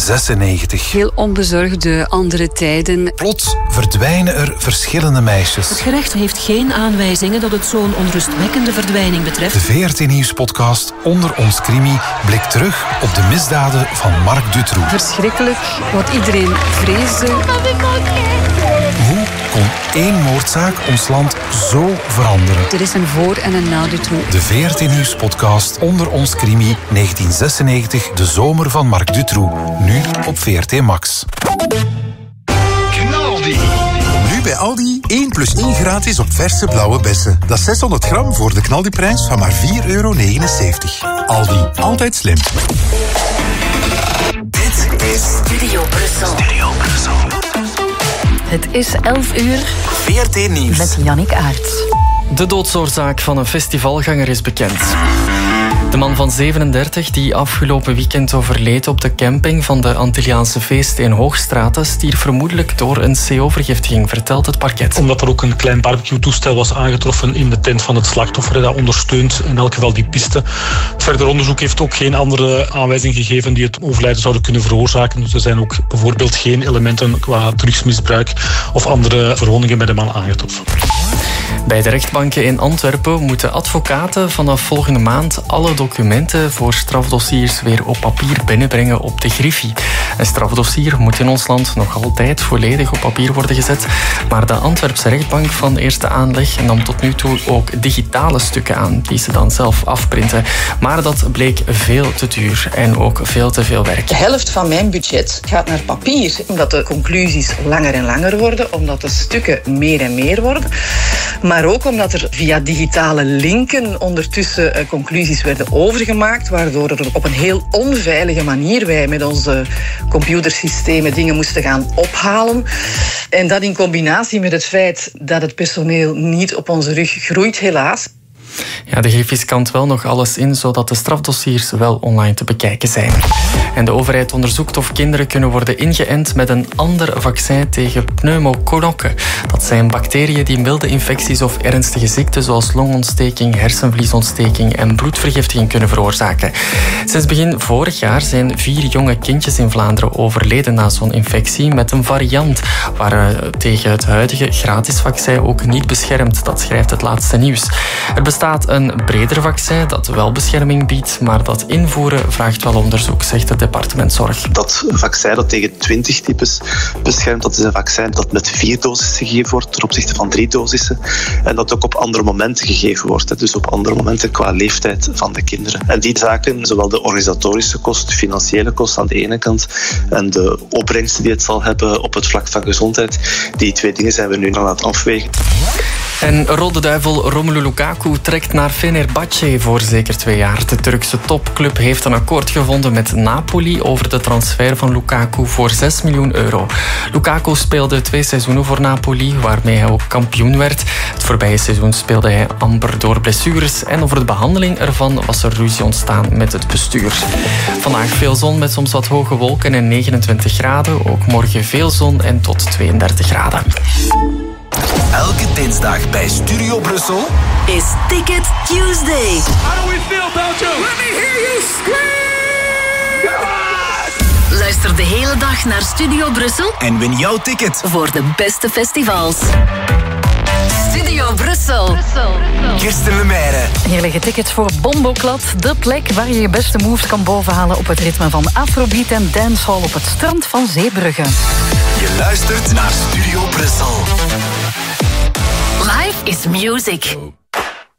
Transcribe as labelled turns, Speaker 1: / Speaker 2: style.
Speaker 1: 1996.
Speaker 2: Heel onbezorgde andere tijden.
Speaker 1: Plots verdwijnen er verschillende meisjes.
Speaker 3: Het gerecht heeft geen aanwijzingen dat het zo'n onrustwekkende verdwijning betreft.
Speaker 1: De VRT Nieuws-podcast Onder ons Crimi blikt terug op de misdaden van Marc Dutroux.
Speaker 2: Verschrikkelijk, wat iedereen vreesde.
Speaker 1: Hoe kon één moordzaak ons land zo veranderen?
Speaker 2: Er is een voor- en een na Dutroux.
Speaker 1: De VRT Nieuws-podcast Onder ons Crimi 1996, de zomer van Marc Dutroux. Nu op VRT Max.
Speaker 4: Knaldi. Nu bij Aldi 1 + 1 gratis op verse blauwe bessen. Dat is 600 gram voor de knaldiprijs van maar €4,79. Aldi, altijd slim.
Speaker 5: Dit is
Speaker 6: Studio Brussel. Het is 11 uur.
Speaker 5: VRT Nieuws.
Speaker 6: Met Yannick Aerts.
Speaker 7: De doodsoorzaak van een festivalganger is bekend. De man van 37, die afgelopen weekend overleed op de camping van de Antilliaanse feesten in Hoogstraten, stierf vermoedelijk door een CO-vergiftiging, vertelt het parket.
Speaker 8: Omdat er ook een klein barbecue-toestel was aangetroffen in de tent van het slachtoffer, dat ondersteunt in elk geval die piste. Verder onderzoek heeft ook geen andere aanwijzing gegeven die het overlijden zouden kunnen veroorzaken. Dus er zijn ook bijvoorbeeld geen elementen qua drugsmisbruik of andere verwondingen bij de man aangetroffen.
Speaker 7: Bij de rechtbanken in Antwerpen moeten advocaten vanaf volgende maand alle documenten voor strafdossiers weer op papier binnenbrengen op de Griffie. Een strafdossier moet in ons land nog altijd volledig op papier worden gezet, maar de Antwerpse rechtbank van eerste aanleg nam tot nu toe ook digitale stukken aan, die ze dan zelf afprinten. Maar dat bleek veel te duur en ook veel te veel werk.
Speaker 9: De helft van mijn budget gaat naar papier, omdat de conclusies langer en langer worden, omdat de stukken meer en meer worden, maar ook omdat er via digitale linken ondertussen conclusies werden overgemaakt, waardoor er op een heel onveilige manier wij met onze computersystemen dingen moesten gaan ophalen. En dat in combinatie met het feit dat het personeel niet op onze rug groeit, helaas.
Speaker 7: Ja, de Griffie kant wel nog alles in, zodat de strafdossiers wel online te bekijken zijn. En de overheid onderzoekt of kinderen kunnen worden ingeënt met een ander vaccin tegen pneumokokken. Dat zijn bacteriën die milde infecties of ernstige ziekten zoals longontsteking, hersenvliesontsteking en bloedvergiftiging kunnen veroorzaken. Sinds begin vorig jaar zijn 4 jonge kindjes in Vlaanderen overleden na zo'n infectie met een variant waar tegen het huidige gratis vaccin ook niet beschermt. Dat schrijft het laatste nieuws. Er bestaat een breder vaccin dat wel bescherming biedt, maar dat invoeren vraagt wel onderzoek, zegt het departement Zorg.
Speaker 10: Dat vaccin dat tegen 20 types beschermt, dat is een vaccin dat met 4 dosissen gegeven wordt ten opzichte van 3 dosissen en dat ook op andere momenten gegeven wordt, dus op andere momenten qua leeftijd van de kinderen. En die zaken, zowel de organisatorische kost, de financiële kost aan de ene kant en de opbrengsten die het zal hebben op het vlak van gezondheid, die 2 dingen zijn we nu aan het afwegen.
Speaker 7: En Rode Duivel Romelu Lukaku trekt naar Fenerbahce voor zeker 2 jaar. De Turkse topclub heeft een akkoord gevonden met Napoli over de transfer van Lukaku voor €6 miljoen. Lukaku speelde 2 seizoenen voor Napoli, waarmee hij ook kampioen werd. Het voorbije seizoen speelde hij amper door blessures en over de behandeling ervan was er ruzie ontstaan met het bestuur. Vandaag veel zon met soms wat hoge wolken en 29 graden. Ook morgen veel zon en tot 32 graden.
Speaker 5: Elke dinsdag bij Studio Brussel
Speaker 6: Is Ticket Tuesday.
Speaker 11: How do we feel, Belgium? Let me hear you scream!
Speaker 6: Luister de hele dag naar Studio Brussel
Speaker 5: en win jouw ticket
Speaker 6: voor de beste festivals. Studio Brussel.
Speaker 5: Kirsten Lemaire.
Speaker 12: Heerlijke tickets voor Bomboklad, de plek waar je je beste moves kan bovenhalen op het ritme van Afrobeat en dancehall op het strand van Zeebrugge.
Speaker 5: Je luistert naar Studio Brussel.
Speaker 6: Life is music.